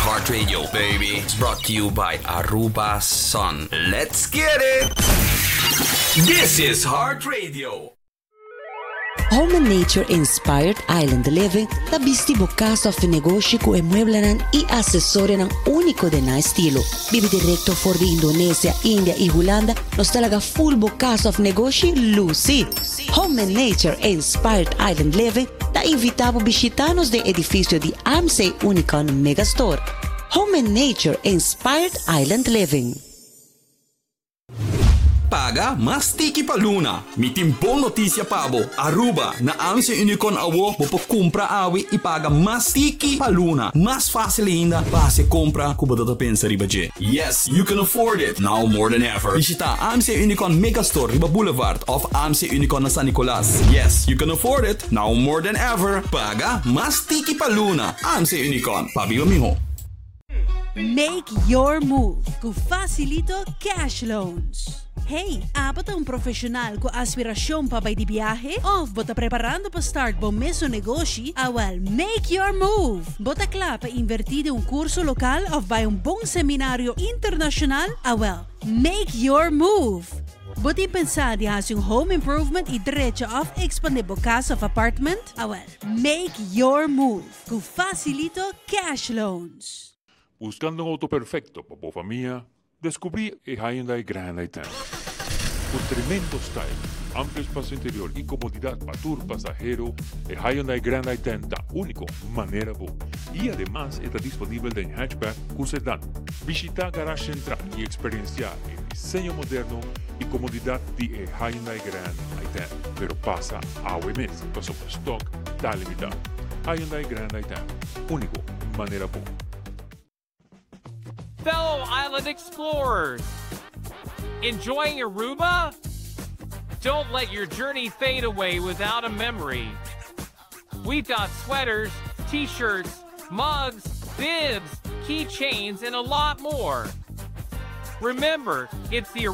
Heart Radio, baby. It's brought to you by Aruba Sun. Let's get it! This is Heart Radio. Home and Nature-inspired island living, tabisti bucaso of negosyo ku emueblanan i asesore ng uniko de na estilo. Bibi direkto for the Indonesia, India y Holanda, nos talaga full bucaso of negosyo, Lucy. Home and Nature-inspired island living, ta invitabo bisitanos de edificio di AMSE Unicon Megastore. Home and Nature-inspired island living. Paga mas tiki pa Luna. Mi timpong notisya pabo. Aruba na AMSE Unicon awo mo po kumpra awi ipaga mas tiki pa Luna. Mas fácil ainda base compra kuba data pensa riba je. Yes, you can afford it now more than ever. Visita AMSE Unicon Megastore Riba Boulevard of AMSE Unicon na San Nicolas. Yes, you can afford it now more than ever. Paga mas tiki pa Luna. AMSE Unicon. Pabiba miho. Make your move com Facilito Cash Loans. Hey, apat ang profesional ko aspirasyon pa ba di biyahe? Of bota preparando pa start bom meso negosyo? Awal, make your move! Bota kla pa invertido un kurso lokal of by un bong seminaryo internasyonal? Awal, make your move! Bota pensar di has yung home improvement i diretso of expandable casa of apartment? Awal, make your move com Facilito Cash Loans. Buscando un auto perfecto para tu familia, descubrí el Hyundai Grand i10. Con tremendo style, amplio espacio interior y comodidad para tu pasajero, el Hyundai Grand i10 da único manera bo. Y además está disponible en hatchback con sedán. Visita Garage Central y experienciar el diseño moderno y comodidad de el Hyundai Grand i10. Pero pasa a mes, pasó por stock, está limitado. Hyundai Grand i10, único manera bo. Fellow island explorers, enjoying Aruba? Don't let your journey fade away without a memory. We've got sweaters, t-shirts, mugs, bibs, keychains, and a lot more. Remember, it's the